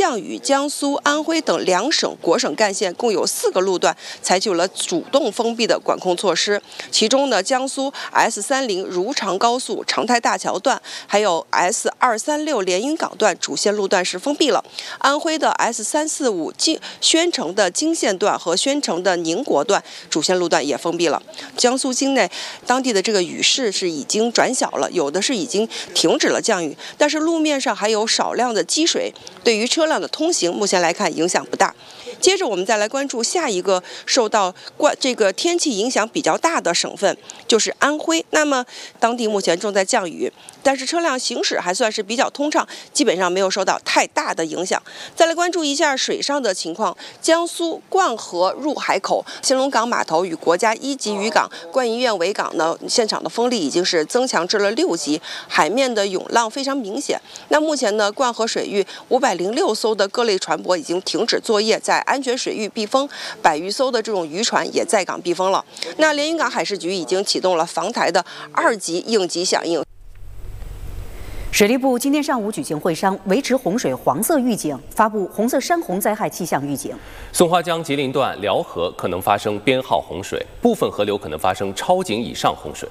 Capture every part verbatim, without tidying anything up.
降雨，江苏、安徽等两省国省干线共有四个路段采取了主动封闭的管控措施。其中呢，江苏 S 三零如常高速长泰大桥段，还有 S 二三六连云港段主线路段是封闭了。安徽的 S 三四五京宣城的京线段和宣城的宁国段主线路段也封闭了。江苏境内当地的这个雨势是已经转小了，有的是已经停止了降雨，但是路面上还有少量的积水，对于车辆的通行目前来看影响不大。接着我们再来关注下一个受到关这个天气影响比较大的省份，就是安徽。那么当地目前正在降雨，但是车辆行驶还算是比较通畅，基本上没有受到太大的影响。再来关注一下水上的情况，江苏灌河入海口兴隆港码头与国家一级渔港观音苑维港呢，现场的风力已经是增强至了六级，海面的涌浪非常明显。那目前呢，灌河水域五百零六艘的各类船舶已经停止作业，在安全水域避风，百余艘的这种渔船也在港避风了。那连云港海事局已经启动了防台的二级应急响应。 水利部今天上午举行会商，维持洪水黄色预警，发布红色山洪灾害气象预警。 松花江吉林段辽河可能发生编号洪水，部分河流可能发生超警以上洪水。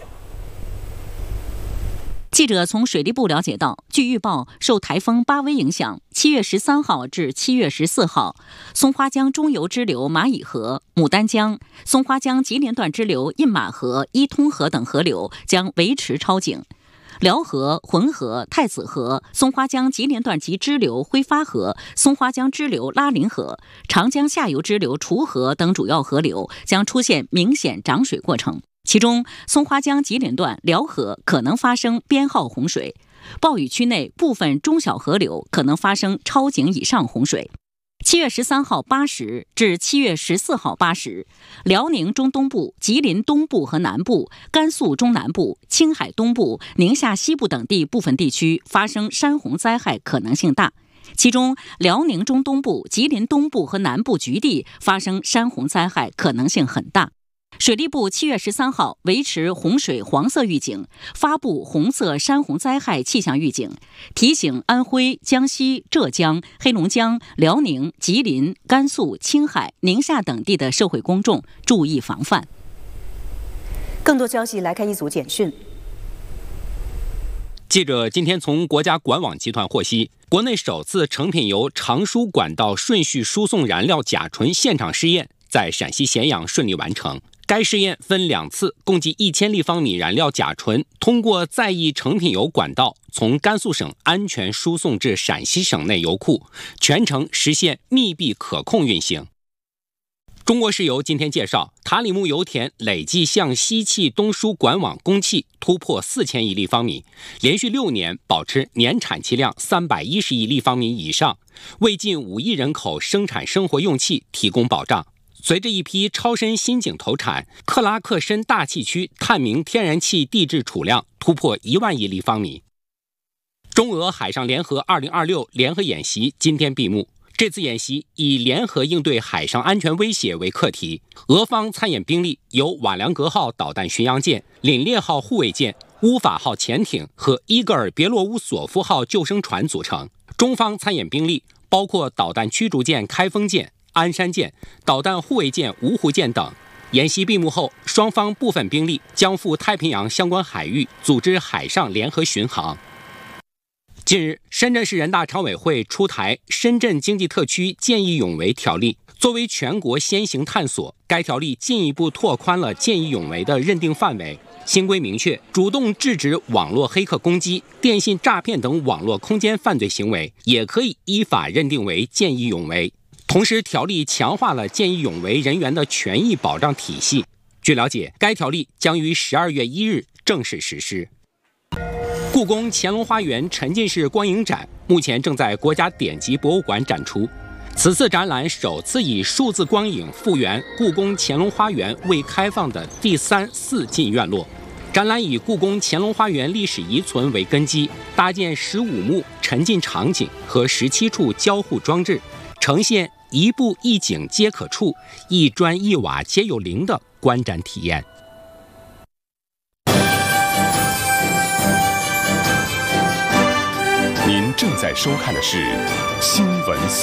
记者从水利部了解到，据预报，受台风巴威影响，七月十三号至七月十四号，松花江中游支流蚂蚁河、牡丹江、松花江吉林段支流印马河、伊通河等河流将维持超警。辽河、浑河、太子河、松花江吉林段及支流挥发河、松花江支流拉林河、长江下游支流滁河等主要河流将出现明显涨水过程。其中，松花江吉林段辽河可能发生编号洪水，暴雨区内部分中小河流可能发生超警以上洪水。七月十三号八时至七月十四号八时，辽宁中东部、吉林东部和南部、甘肃中南部、青海东部、宁夏西部等地部分地区发生山洪灾害可能性大。其中，辽宁中东部、吉林东部和南部局地发生山洪灾害可能性很大。水利部七月十三号维持洪水黄色预警，发布红色山洪灾害气象预警，提醒安徽、江西、浙江、黑龙江、辽宁、吉林、甘肃、青海、宁夏等地的社会公众注意防范。 更多消息来看一组简讯。 记者今天从国家管网集团获悉，国内首次成品油长输管道顺序输送燃料甲醇现场试验在陕西咸阳顺利完成。该试验分两次，共计一千立方米燃料甲醇通过在役成品油管道从甘肃省安全输送至陕西省内油库，全程实现密闭可控运行。中国石油今天介绍，塔里木油田累计向西气东输管网供气突破四千亿立方米，连续六年保持年产气量三百一十亿立方米以上，为近五亿人口生产生活用气提供保障。随着一批超深新井投产，克拉克深大气区探明天然气地质储量突破一万亿立方米。中俄海上联合二零二六联合演习今天闭幕。这次演习以联合应对海上安全威胁为课题，俄方参演兵力由瓦良格号导弹巡洋舰、凛冽号护卫舰、乌法号潜艇和伊戈尔别洛乌索夫号救生船组成。中方参演兵力包括导弹驱逐舰开封舰、鞍山舰、导弹护卫舰芜湖舰等。演习闭幕后，双方部分兵力将赴太平洋相关海域组织海上联合巡航。近日，深圳市人大常委会出台《深圳经济特区见义勇为条例》，作为全国先行探索，该条例进一步拓宽了见义勇为的认定范围。新规明确，主动制止网络黑客攻击、电信诈骗等网络空间犯罪行为，也可以依法认定为见义勇为。同时，条例强化了见义勇为人员的权益保障体系。据了解，该条例将于十二月一日正式实施。故宫乾隆花园沉浸式光影展目前正在国家典籍博物馆展出。此次展览首次以数字光影复原故宫乾隆花园未开放的第三、四进院落。展览以故宫乾隆花园历史遗存为根基，搭建十五幕沉浸场景和十七处交互装置，呈现一步一景皆可触，一砖一瓦皆有灵的观展体验。 您正在收看的是新闻。